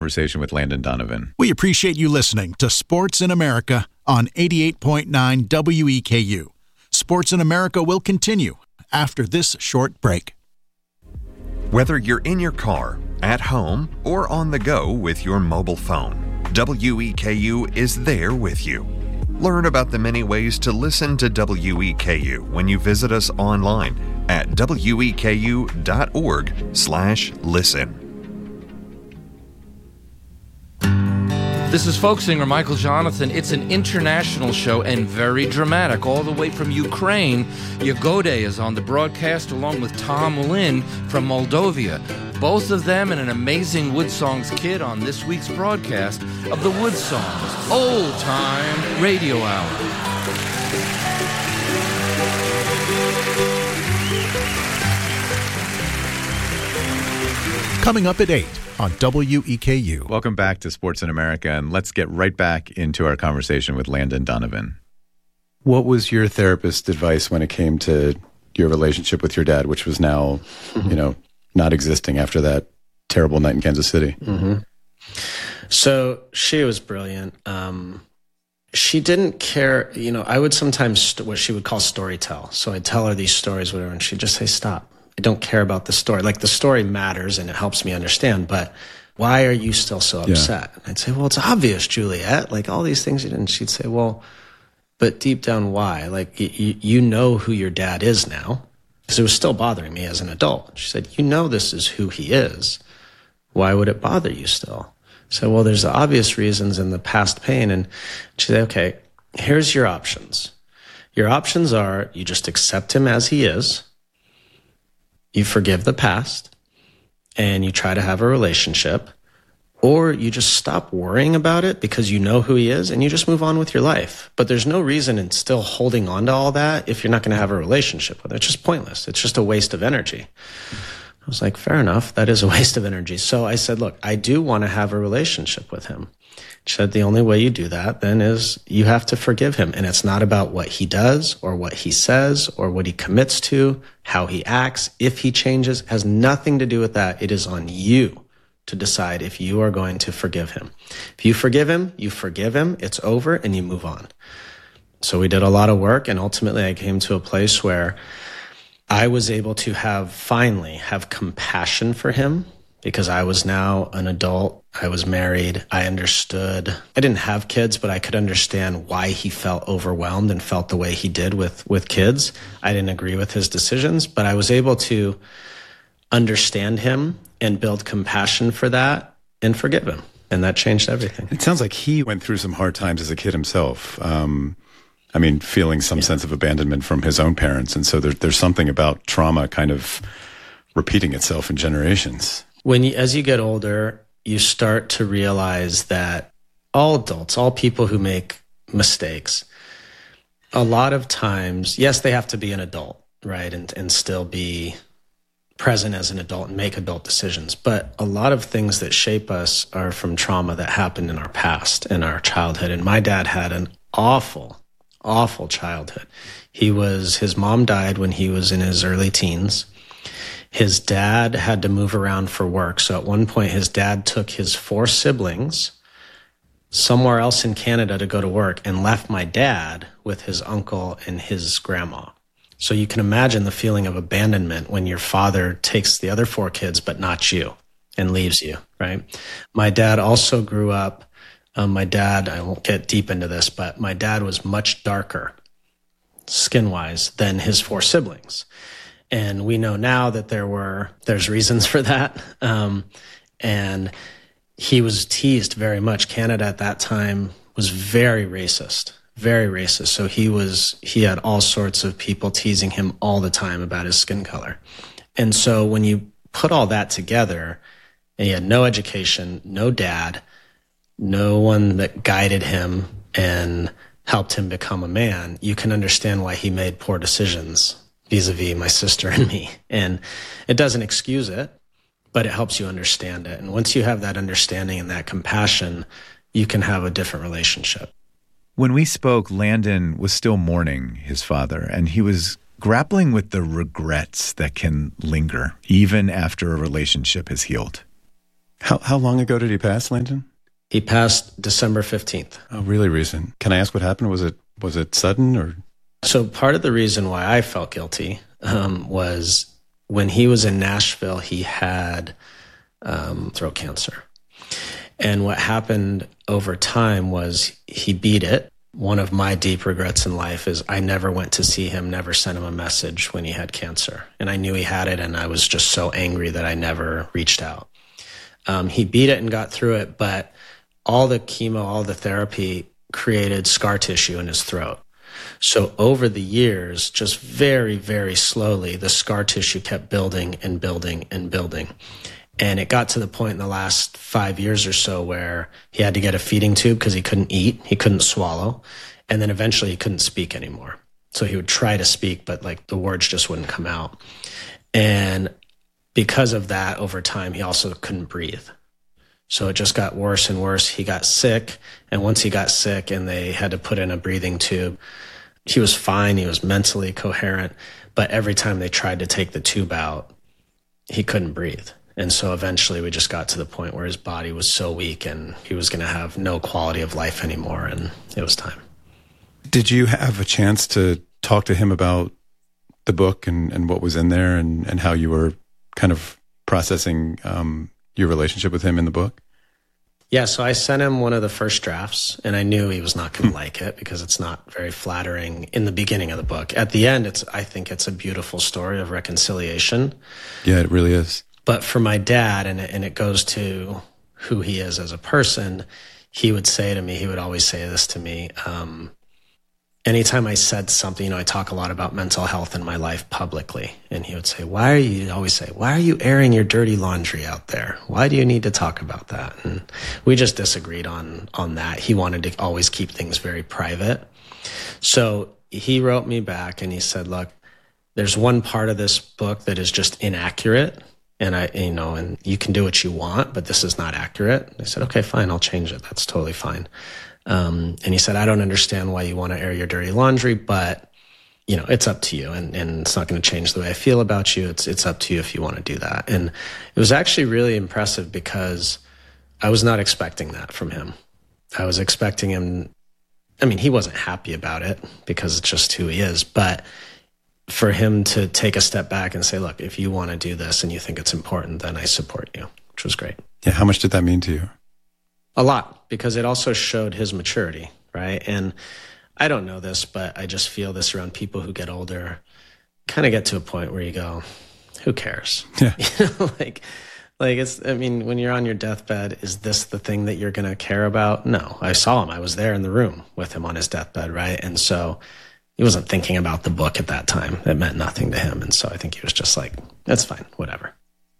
Conversation with Landon Donovan. We appreciate you listening to Sports in America on 88.9 WEKU. Sports in America will continue after this short break. Whether you're in your car, at home, or on the go with your mobile phone, WEKU is there with you. Learn about the many ways to listen to WEKU when you visit us online at weku.org/listen. This is folk singer Michael Jonathan. It's an international show and very dramatic. All the way from Ukraine, Yagode is on the broadcast along with Tom Lynn from Moldova. Both of them and an amazing Wood Songs kid on this week's broadcast of the Wood Songs Old Time Radio Hour. Coming up at 8 on WEKU. Welcome back to Sports in America, and let's get right back into our conversation with Landon Donovan. What was your therapist's advice when it came to your relationship with your dad, which was now, not existing after that terrible night in Kansas City? Mm-hmm. So she was brilliant. She didn't care. I would sometimes what she would call story tell. So I'd tell her these stories, whatever, and she'd just say, stop. I don't care about the story. Like, the story matters and it helps me understand, but why are you still so upset? Yeah. I'd say, well, it's obvious, Juliet, like all these things. And she'd say, well, but deep down, why? Like, you know who your dad is now, because it was still bothering me as an adult. She said, this is who he is. Why would it bother you still? So, well, there's the obvious reasons and the past pain. And she said, okay, here's your options. Your options are you just accept him as he is. You forgive the past and you try to have a relationship, or you just stop worrying about it because you know who he is and you just move on with your life. But there's no reason in still holding on to all that if you're not going to have a relationship with it. It's just pointless. It's just a waste of energy. I was like, fair enough. That is a waste of energy. So I said, look, I do want to have a relationship with him. She said, the only way you do that then is you have to forgive him. And it's not about what he does or what he says or what he commits to, how he acts, if he changes, has nothing to do with that. It is on you to decide if you are going to forgive him. If you forgive him, it's over, and you move on. So we did a lot of work, and ultimately I came to a place where I was able to finally have compassion for him, because I was now an adult. I was married. I understood. I didn't have kids, but I could understand why he felt overwhelmed and felt the way he did with kids. I didn't agree with his decisions, but I was able to understand him and build compassion for that and forgive him. And that changed everything. It sounds like he went through some hard times as a kid himself. Feeling some sense of abandonment from his own parents. And so there's something about trauma kind of repeating itself in generations. As you get older, you start to realize that all adults, all people who make mistakes, a lot of times, yes, they have to be an adult, right? And still be present as an adult and make adult decisions. But a lot of things that shape us are from trauma that happened in our past, in our childhood. And my dad had an awful childhood. His mom died when he was in his early teens. His dad had to move around for work. So at one point, his dad took his 4 siblings somewhere else in Canada to go to work and left my dad with his uncle and his grandma. So you can imagine the feeling of abandonment when your father takes the other 4 kids, but not you, and leaves you, right? My dad also grew up, I won't get deep into this, but my dad was much darker skin-wise than his 4 siblings. And we know now that there's reasons for that. And he was teased very much. Canada at that time was very racist. So he had all sorts of people teasing him all the time about his skin color. And so when you put all that together, and he had no education, no dad, no one that guided him and helped him become a man, you can understand why he made poor decisions vis-a-vis my sister and me. And it doesn't excuse it, but it helps you understand it. And once you have that understanding and that compassion, you can have a different relationship. When we spoke, Landon was still mourning his father, and he was grappling with the regrets that can linger even after a relationship has healed. How long ago did he pass, Landon? He passed December 15th. Oh, really recent. Can I ask what happened? Was it sudden or? So part of the reason why I felt guilty was when he was in Nashville, he had throat cancer. And what happened over time was he beat it. One of my deep regrets in life is I never went to see him, never sent him a message when he had cancer. And I knew he had it, and I was just so angry that I never reached out. He beat it and got through it, but all the chemo, all the therapy created scar tissue in his throat. So over the years, just very, very slowly, the scar tissue kept building and building and building. And it got to the point in the last 5 years or so where he had to get a feeding tube because he couldn't eat, he couldn't swallow, and then eventually he couldn't speak anymore. So he would try to speak, but like the words just wouldn't come out. And because of that, over time, he also couldn't breathe. So it just got worse and worse. He got sick, and once he got sick and they had to put in a breathing tube, he was fine, he was mentally coherent, but every time they tried to take the tube out, he couldn't breathe. And so eventually we just got to the point where his body was so weak and he was going to have no quality of life anymore, and it was time. Did you have a chance to talk to him about the book and what was in there and how you were kind of processing your relationship with him in the book? Yeah, so I sent him one of the first drafts, and I knew he was not going to like it because it's not very flattering in the beginning of the book. At the end, I think it's a beautiful story of reconciliation. Yeah, it really is. But for my dad, and it goes to who he is as a person, he would say to me, he would always say this to me, anytime I said something, I talk a lot about mental health in my life publicly. And he would say, why are you airing your dirty laundry out there? Why do you need to talk about that? And we just disagreed on that. He wanted to always keep things very private. So he wrote me back and he said, look, there's one part of this book that is just inaccurate. And and you can do what you want, but this is not accurate. I said, okay, fine, I'll change it. That's totally fine. And he said, I don't understand why you want to air your dirty laundry, but it's up to you, and it's not going to change the way I feel about you. It's up to you if you want to do that. And it was actually really impressive because I was not expecting that from him. I was expecting him. He wasn't happy about it because it's just who he is, but for him to take a step back and say, look, if you want to do this and you think it's important, then I support you, which was great. Yeah. How much did that mean to you? A lot, because it also showed his maturity, right? And I don't know this, but I just feel this around people who get older, kind of get to a point where you go, who cares? Yeah. Like it's, when you're on your deathbed, is this the thing that you're going to care about? No, I saw him. I was there in the room with him on his deathbed, right? And so he wasn't thinking about the book at that time. It meant nothing to him. And so I think he was just like, that's fine, whatever.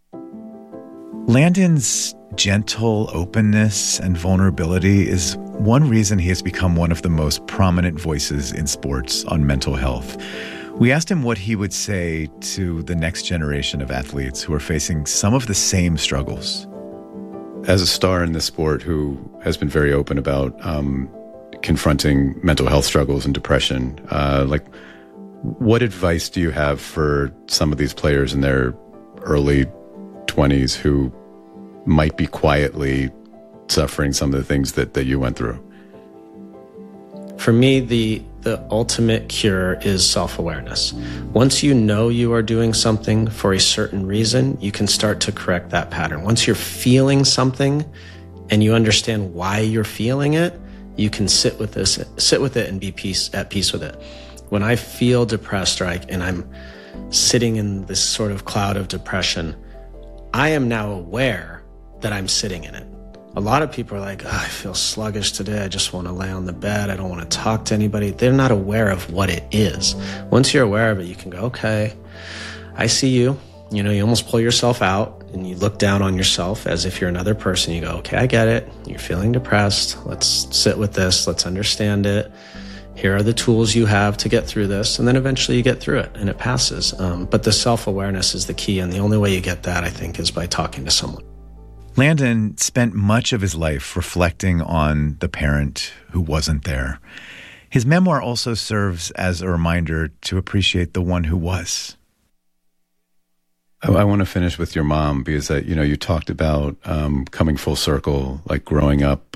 Landon's gentle openness and vulnerability is one reason he has become one of the most prominent voices in sports on mental health. We asked him what he would say to the next generation of athletes who are facing some of the same struggles. As a star in this sport who has been very open about confronting mental health struggles and depression, what advice do you have for some of these players in their early 20s who might be quietly suffering some of the things that you went through? For me, the ultimate cure is self-awareness. Once you know you are doing something for a certain reason, you can start to correct that pattern. Once you're feeling something and you understand why you're feeling it, you can sit with it and be at peace with it. When I feel depressed, and I'm sitting in this sort of cloud of depression, I am now aware that I'm sitting in it. A lot of people are like, I feel sluggish today. I just want to lay on the bed. I don't want to talk to anybody. They're not aware of what it is. Once you're aware of it, you can go, okay, I see you. You almost pull yourself out and you look down on yourself as if you're another person. You go, okay, I get it. You're feeling depressed. Let's sit with this. Let's understand it. Here are the tools you have to get through this. And then eventually you get through it and it passes. But the self-awareness is the key. And the only way you get that, I think, is by talking to someone. Landon spent much of his life reflecting on the parent who wasn't there. His memoir also serves as a reminder to appreciate the one who was. I want to finish with your mom because, you talked about coming full circle, like growing up,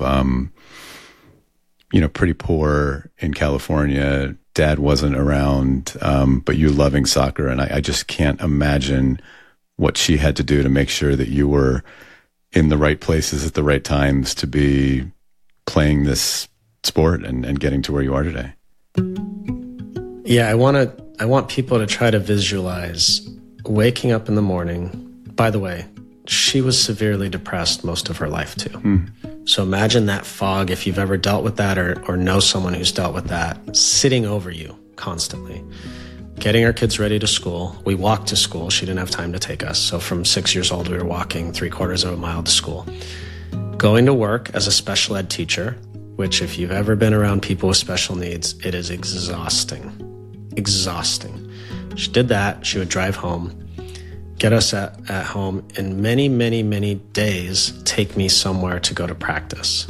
pretty poor in California. Dad wasn't around, but you loving soccer. And I just can't imagine what she had to do to make sure that you were in the right places at the right times to be playing this sport and getting to where you are today. Yeah, I want people to try to visualize waking up in the morning. By the way, she was severely depressed most of her life too. So imagine that fog, if you've ever dealt with that or know someone who's dealt with that, sitting over you constantly. Getting our kids ready to school. We walked to school. She didn't have time to take us. So from 6 years old, we were walking 3/4 of a mile to school. Going to work as a special ed teacher, which if you've ever been around people with special needs, it is exhausting. Exhausting. She did that. She would drive home, get us at home, and many, many, many days take me somewhere to go to practice.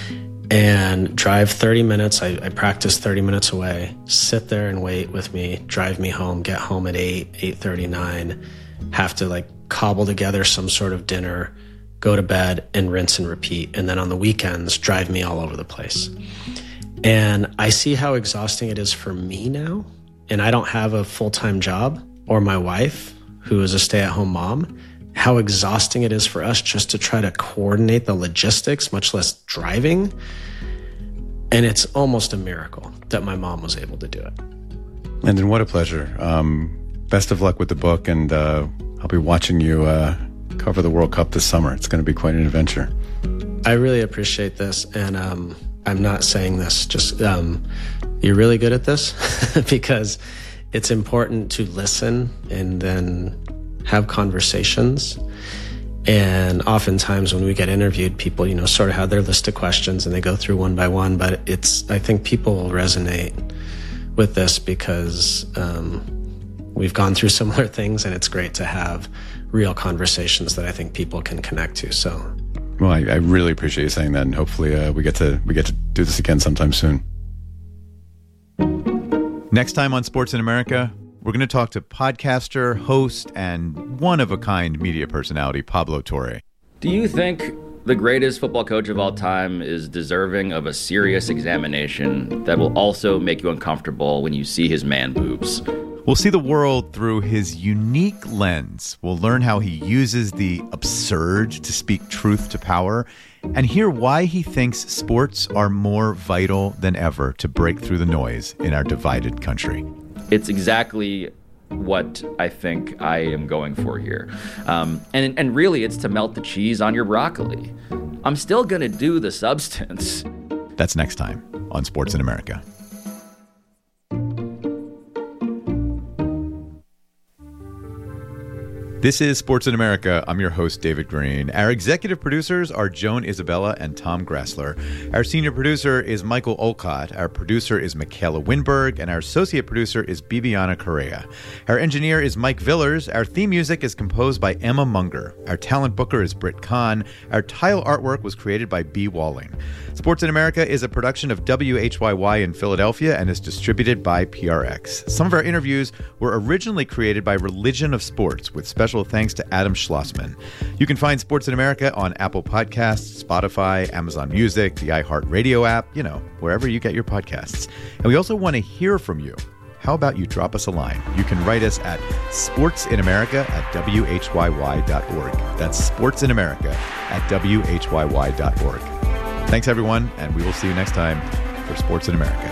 And drive 30 minutes. I practice 30 minutes away, sit there and wait with me, drive me home, get home at 8:39, have to cobble together some sort of dinner, go to bed and rinse and repeat. And then on the weekends, drive me all over the place. And I see how exhausting it is for me now. And I don't have a full-time job, or my wife, who is a stay-at-home mom, how exhausting it is for us just to try to coordinate the logistics, much less driving. And it's almost a miracle that my mom was able to do it. And then what a pleasure. Best of luck with the book, and I'll be watching you cover the World Cup this summer. It's going to be quite an adventure. I really appreciate this, and I'm not saying this, just you're really good at this because it's important to listen and then have conversations. And oftentimes when we get interviewed, people, sort of have their list of questions and they go through one by one. But I think people will resonate with this because we've gone through similar things, and it's great to have real conversations that I think people can connect to. So, well, I really appreciate you saying that, and hopefully we get to do this again sometime soon. Next time on Sports in America, we're going to talk to podcaster, host, and one-of-a-kind media personality, Pablo Torre. Do you think the greatest football coach of all time is deserving of a serious examination that will also make you uncomfortable when you see his man boobs? We'll see the world through his unique lens. We'll learn how he uses the absurd to speak truth to power, and hear why he thinks sports are more vital than ever to break through the noise in our divided country. It's exactly what I think I am going for here. And really, it's to melt the cheese on your broccoli. I'm still going to do the substance. That's next time on Sports in America. This is Sports in America. I'm your host, David Green. Our executive producers are Joan Isabella and Tom Grassler. Our senior producer is Michael Olcott. Our producer is Michaela Winberg. And our associate producer is Bibiana Correa. Our engineer is Mike Villers. Our theme music is composed by Emma Munger. Our talent booker is Britt Kahn. Our tile artwork was created by B. Walling. Sports in America is a production of WHYY in Philadelphia and is distributed by PRX. Some of our interviews were originally created by Religion of Sports, with special thanks to Adam Schlossman. You can find Sports in America on Apple Podcasts, Spotify, Amazon Music, the iHeartRadio app, wherever you get your podcasts. And we also want to hear from you. How about you drop us a line? You can write us at sportsinamerica@whyy.org. That's sportsinamerica@whyy.org. Thanks, everyone, and we will see you next time for Sports in America.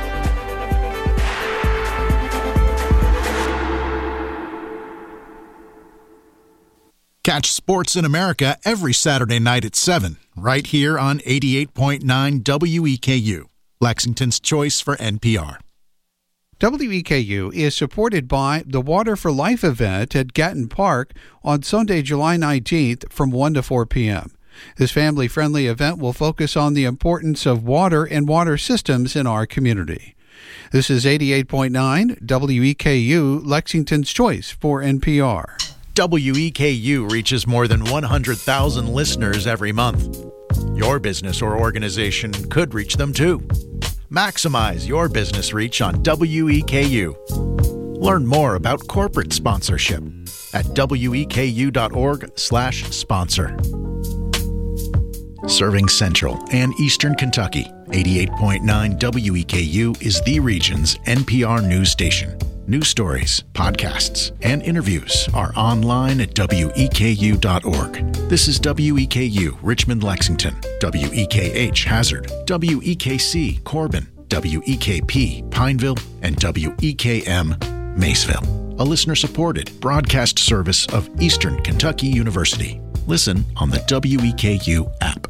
Catch Sports in America every Saturday night at 7, right here on 88.9 WEKU, Lexington's choice for NPR. WEKU is supported by the Water for Life event at Gatton Park on Sunday, July 19th from 1 to 4 p.m. This family-friendly event will focus on the importance of water and water systems in our community. This is 88.9 WEKU, Lexington's choice for NPR. WEKU reaches more than 100,000 listeners every month. Your business or organization could reach them too. Maximize your business reach on WEKU. Learn more about corporate sponsorship at weku.org/sponsor. Serving Central and Eastern Kentucky, 88.9 WEKU is the region's NPR news station. News stories, podcasts, and interviews are online at weku.org. This is WEKU, Richmond, Lexington, WEKH, Hazard, WEKC, Corbin, WEKP, Pineville, and WEKM, Maceville. A listener-supported broadcast service of Eastern Kentucky University. Listen on the WEKU app.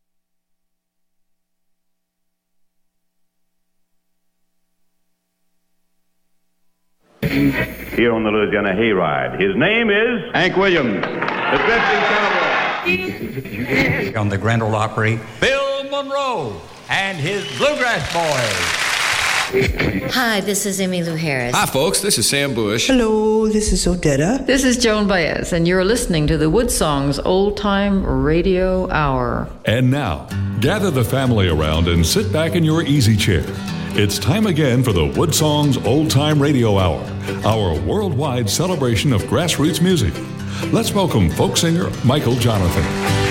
Here on the Louisiana Hayride, his name is Hank Williams, the drifting cowboy. On the Grand Ole Opry, Bill Monroe and his Bluegrass Boys. Hi, this is Emmylou Harris. Hi, folks. This is Sam Bush. Hello, this is Odetta. This is Joan Baez, and you're listening to the Woodsongs Old Time Radio Hour. And now, gather the family around and sit back in your easy chair. It's time again for the Woodsongs Old Time Radio Hour, our worldwide celebration of grassroots music. Let's welcome folk singer Michael Jonathan.